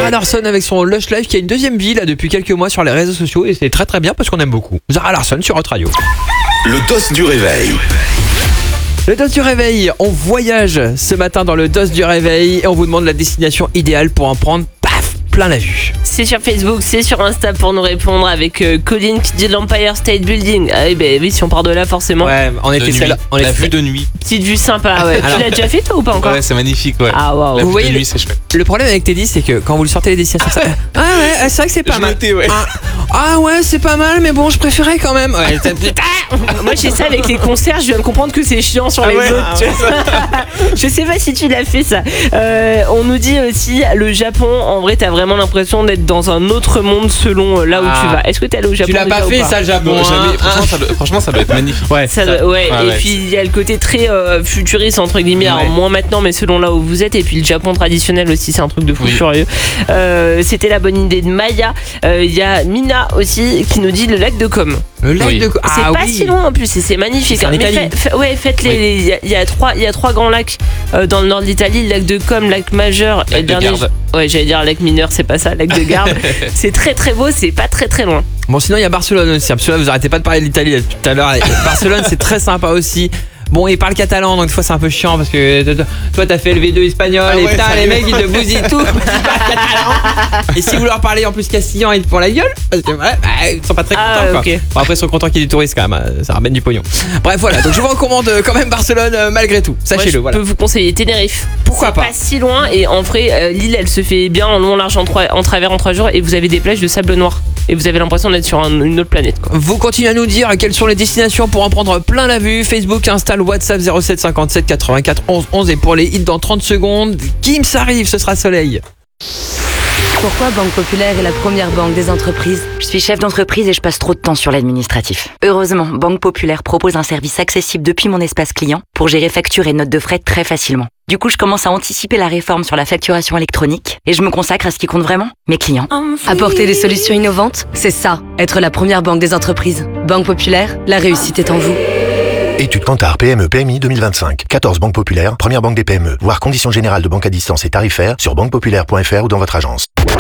Zara Larsson avec son Lush Life qui a une deuxième vie là depuis quelques mois sur les réseaux sociaux et c'est très très bien parce qu'on aime beaucoup. Zara Larsson sur Hot Radio. Le dos du réveil. Le dos du réveil, on voyage ce matin dans le dos du réveil et on vous demande la destination idéale pour en prendre plein la vue. C'est sur Facebook, c'est sur Insta pour nous répondre avec Colin qui dit l'Empire State Building. Ah oui, si on part de là forcément. Ouais, on était la vue de nuit. Petite vue sympa, ouais. Alors, tu l'as déjà fait toi ou pas encore? Ouais, c'est magnifique, ouais. Ah waouh. La Vous vue voyez de nuit, c'est chouette. Le problème avec Teddy, c'est que quand vous le sortez les destinations, ah ouais, c'est vrai que c'est pas mal. Ouais. Ah ouais, c'est pas mal, mais bon, je préférais quand même. Ouais, Moi j'ai ça avec les concerts, je viens de comprendre que c'est chiant sur les autres. Tu vois. Je sais pas si tu l'as fait ça. On nous dit aussi le Japon, en vrai t'as vraiment l'impression d'être dans un autre monde selon là où tu vas. Est-ce que t'es allé au Japon? Tu l'as pas fait ça le Japon? Non, jamais. Franchement, ça doit être magnifique. Ouais. Et puis il y a le côté très futuriste entre guillemets, alors moins maintenant mais selon là où vous êtes, et puis le Japon traditionnel aussi c'est un truc de fou furieux. C'était la bonne idée de Maya. Il y a Mina aussi qui nous dit le lac de Com. Le lac de Com. C'est pas si loin en plus et c'est magnifique. C'est en Italie. Faites les. Il y a trois grands lacs dans le nord de l'Italie, le lac de Com, lac majeur et le dernier. Ouais, j'allais dire lac mineur, c'est pas ça, lac de Garde. C'est très très beau, c'est pas très très loin. Bon, sinon il y a Barcelone aussi, parce que là vous arrêtez pas de parler de l'Italie là, tout à l'heure. Barcelone c'est très sympa aussi. Bon, il parle catalan, donc des fois c'est un peu chiant parce que toi t'as fait le V2 espagnol et putain les mecs ils te bousillent tout. Et si vous leur parlez en plus castillan, ils te font la gueule parce que ils sont pas très contents quoi. Okay. Bon, après ils sont contents qu'il y ait du tourisme quand même, ça ramène du pognon. Bref voilà, donc je vous recommande quand même Barcelone malgré tout, sachez-le. Moi, je peux vous conseiller Tenerife. Pourquoi pas? C'est pas si loin et en vrai l'île elle se fait bien en long, large, en travers en 3 jours et vous avez des plages de sable noir. Et vous avez l'impression d'être sur une autre planète quoi. Vous continuez à nous dire quelles sont les destinations pour en prendre plein la vue. Facebook, Insta, WhatsApp 07 57 84 11 11. Et pour les hits dans 30 secondes, Kim s'arrive, ce sera Soleil. Pourquoi Banque Populaire est la première banque des entreprises? Je suis chef d'entreprise et je passe trop de temps sur l'administratif. Heureusement, Banque Populaire propose un service accessible depuis mon espace client pour gérer factures et notes de frais très facilement. Du coup, je commence à anticiper la réforme sur la facturation électronique et je me consacre à ce qui compte vraiment, mes clients. Apporter des solutions innovantes, c'est ça, être la première banque des entreprises. Banque Populaire, la réussite est en vous. Étude Kantar PME PMI 2025. 14 banques populaires, première banque des PME. Voir conditions générales de banque à distance et tarifaires sur banquepopulaire.fr ou dans votre agence.